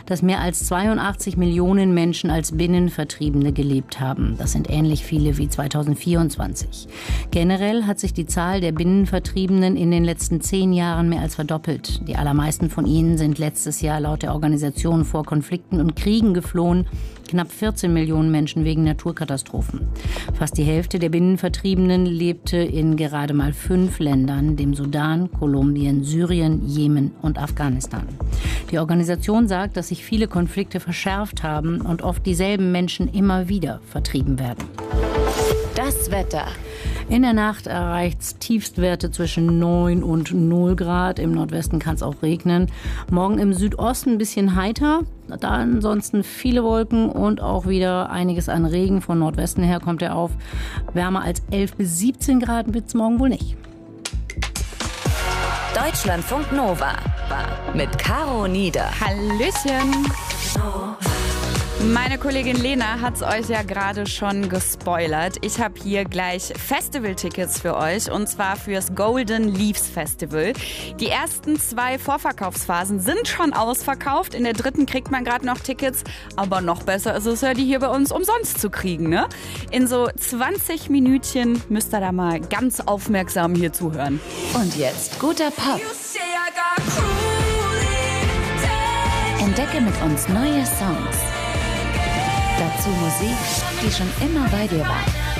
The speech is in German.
dass mehr als 82 Millionen Menschen als Binnenvertriebene gelebt haben. Das sind ähnlich viele wie 2024. Generell hat sich die Zahl der Binnenvertriebenen in den letzten 10 Jahren mehr als verdoppelt. Die allermeisten von ihnen sind letztes Jahr laut der Organisation vor Konflikten und Kriegen geflohen. Knapp 14 Millionen Menschen wegen Naturkatastrophen. Fast die Hälfte der Binnenvertriebenen lebte in gerade mal 5 Ländern, dem Sudan, Kolumbien, Syrien, Jemen und Afghanistan. Die Organisation sagt, dass sich viele Konflikte verschärft haben und oft dieselben Menschen immer wieder vertrieben werden. Das Wetter. In der Nacht erreicht es Tiefstwerte zwischen 9 und 0 Grad. Im Nordwesten kann es auch regnen. Morgen im Südosten ein bisschen heiter. Da ansonsten viele Wolken und auch wieder einiges an Regen. Von Nordwesten her kommt er auf. Wärmer als 11 bis 17 Grad wird es morgen wohl nicht. Deutschlandfunk Nova mit Caro Nieder. Hallöchen. Meine Kollegin Lena hat es euch ja gerade schon gespoilert. Ich habe hier gleich Festivaltickets für euch, und zwar fürs Golden Leaves Festival. Die ersten 2 Vorverkaufsphasen sind schon ausverkauft. In der 3. kriegt man gerade noch Tickets. Aber noch besser ist es ja, die hier bei uns umsonst zu kriegen, ne? In so 20 Minütchen müsst ihr da mal ganz aufmerksam hier zuhören. Und jetzt guter Pop. Entdecke mit uns neue Songs. Dazu Musik, die schon immer bei dir war.